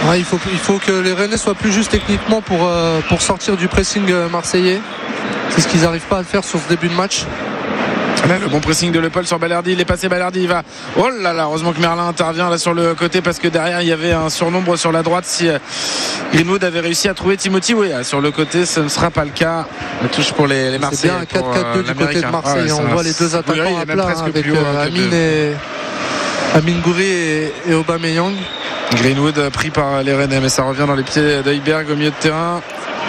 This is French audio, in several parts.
Ouais, il faut que les Rennais soient plus justes techniquement pour sortir du pressing marseillais. C'est ce qu'ils n'arrivent pas à faire sur ce début de match. Là, le bon pressing de Lepol sur Balerdi, il est passé, Balerdi, il va. Oh là là, heureusement que Merlin intervient là sur le côté parce que derrière il y avait un surnombre sur la droite. Si Greenwood avait réussi à trouver Timothy Weah sur le côté, ce ne sera pas le cas. La touche pour les Marseillais. C'est bien un 4-4-2 du côté de Marseille. On voit les deux attaquants à plat avec Amine Gouiri et Aubameyang. Greenwood pris par les Rennais, mais ça revient dans les pieds d'Heuberg au milieu de terrain.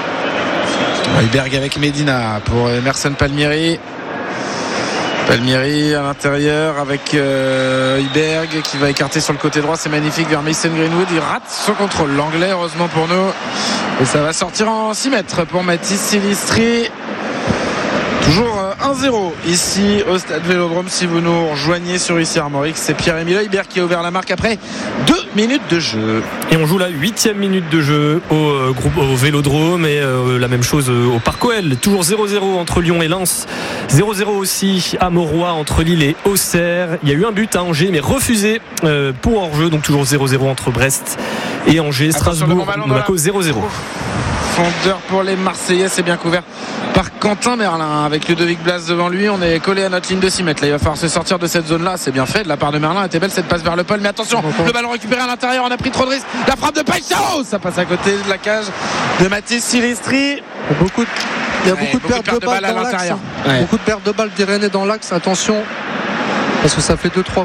Heuberg avec Medina pour Emerson Palmieri. Palmieri à l'intérieur avec Heuberg qui va écarter sur le côté droit, c'est magnifique vers Mason Greenwood, il rate son contrôle, l'anglais heureusement pour nous, et ça va sortir en 6 mètres pour Mathis Silistri. Toujours 1-0 ici au Stade Vélodrome. Si vous nous rejoignez sur ici Armorique, c'est Pierre-Emile Heuberg qui a ouvert la marque après 2 minutes de jeu. Et on joue la 8e minute de jeu au Vélodrome et la même chose au Parc OL. Toujours 0-0 entre Lyon et Lens. 0-0 aussi à Mauroy entre Lille et Auxerre. Il y a eu un but à Angers mais refusé pour hors-jeu. Donc toujours 0-0 entre Brest et Angers. Strasbourg, Monaco 0-0. Fondeur pour les Marseillais, c'est bien couvert par Quentin Merlin avec Ludovic Blas devant lui. On est collé à notre ligne de 6 mètres là, il va falloir se sortir de cette zone là. C'est bien fait de la part de Merlin, était belle cette passe vers le Paul, mais attention, le ballon récupéré à l'intérieur, on a pris trop de risques, la frappe de Paixão, ça passe à côté de la cage de Mathis Silistri. Il y a beaucoup de pertes de balles dans l'axe, beaucoup de pertes de balles des Rennais dans l'axe, attention, parce que ça fait 2-3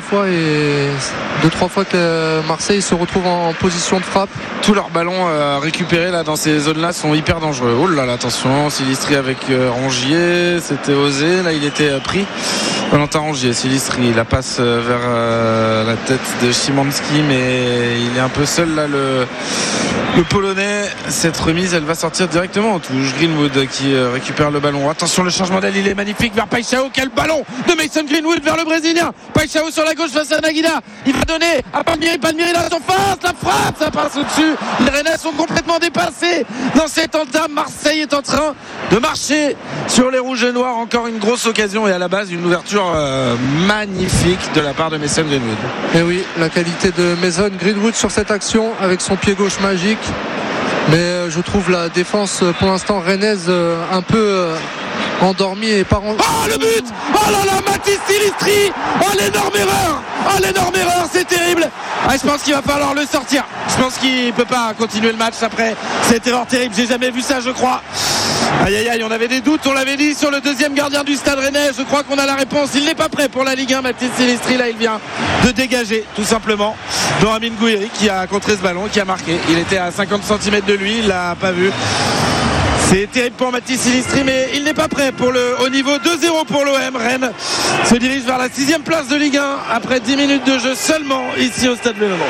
fois que Marseille se retrouve en position de frappe. Tous leurs ballons récupérés là dans ces zones là sont hyper dangereux. Oh là là, attention, Silistri avec Rongier, c'était osé, là il était pris. Valentin Rongier, Silistri, la passe vers la tête de Szymanski, mais il est un peu seul là le Polonais. Cette remise elle va sortir directement en touche. Greenwood qui récupère le ballon, attention le changement d'aile, il est magnifique vers Paixão. Quel ballon de Mason Greenwood vers le Brésilien. Paixão sur la gauche face à Naguida, il va donner à Palmieri dans la surface, la frappe, ça passe au-dessus. Les Rennais sont complètement dépassés dans cette entame. Marseille est en train de marcher sur les rouges et noirs. Encore une grosse occasion et à la base une ouverture magnifique de la part de Mason Greenwood. Et oui, la qualité de Mason Greenwood sur cette action avec son pied gauche magique. Mais je trouve la défense pour l'instant rennaise un peu endormie et pas Oh le but! Oh là là, Mathis Silistri! Oh l'énorme erreur, c'est terrible! Je pense qu'il va falloir le sortir. Je pense qu'il peut pas continuer le match après cette erreur terrible. J'ai jamais vu ça, je crois. Aïe aïe aïe, on avait des doutes, on l'avait dit sur le deuxième gardien du Stade Rennais. Je crois qu'on a la réponse. Il n'est pas prêt pour la Ligue 1, Mathis Silistri. Là, il vient de dégager tout simplement dans Amine Gouiri qui a contré ce ballon, qui a marqué. Il était à 50 cm de lui, il l'a pas vu. C'est terrible pour Mathis Silistri, mais il n'est pas prêt pour le haut niveau. 2-0 pour l'OM. Rennes se dirige vers la 6e place de Ligue 1 après 10 minutes de jeu seulement ici au Stade Vélodrome.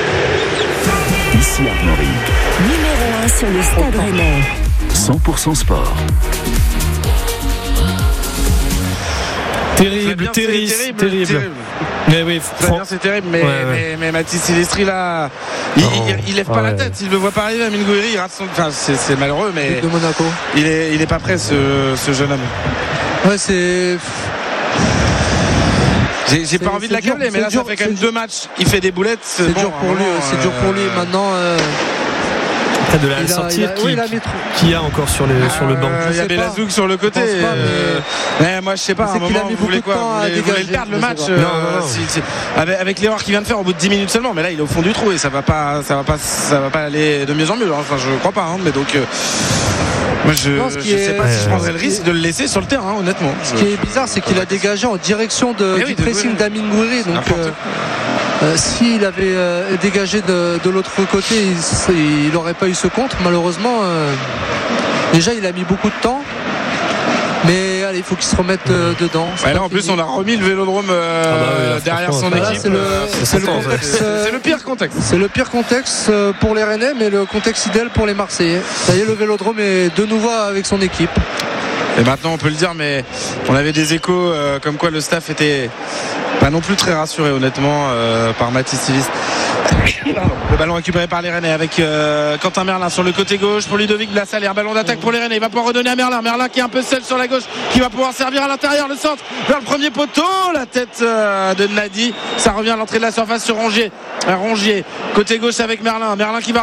Ici Armorique. Numéro 1 sur le Stade Rennais. 100% sport. Terrible. Mais oui, c'est terrible, mais Mathis Silistri là, il lève pas la tête, il le voit pas arriver. Amine Gouiri, il rate son. Enfin, c'est malheureux, mais de Monaco. Il est pas prêt ce jeune homme. Ouais, c'est. J'ai pas envie de l'accabler, mais là ça fait quand même 2 matchs. Il fait des boulettes. C'est dur pour lui. C'est dur pour lui maintenant. Près de la sortir qui a encore sur le banc. Il y avait Lazouk sur le côté. Mais moi je sais pas, à un moment vous voulez quoi, vous voulez perdre le match avec l'erreur qu'il vient de faire au bout de 10 minutes seulement, mais là il est au fond du trou et ça va pas aller de mieux en mieux. Enfin je crois pas, mais donc moi je sais pas si je prendrais le risque de le laisser sur le terrain, honnêtement. Ce qui est bizarre, c'est qu'il a dégagé en direction du pressing d'Amine Gouiri, donc s'il avait dégagé de l'autre côté, il n'aurait pas eu ce contre. Malheureusement, déjà il a mis beaucoup de temps, mais allez, il faut qu'il se remette dedans. Là en plus on a remis le Vélodrome derrière son équipe. C'est le pire contexte. C'est le pire contexte pour les Rennais, mais le contexte idéal pour les Marseillais. Ça y est, le Vélodrome est de nouveau avec son équipe. Et maintenant on peut le dire, mais on avait des échos comme quoi le staff était pas non plus très rassuré honnêtement par Mathis Silistri. Le ballon récupéré par les Rennais avec Quentin Merlin sur le côté gauche pour Ludovic Blas. Un ballon d'attaque pour les Rennais, il va pouvoir redonner à Merlin qui est un peu seul sur la gauche, qui va pouvoir servir à l'intérieur, le centre vers le premier poteau, la tête de Nadi, ça revient à l'entrée de la surface sur Rongier, côté gauche avec Merlin qui va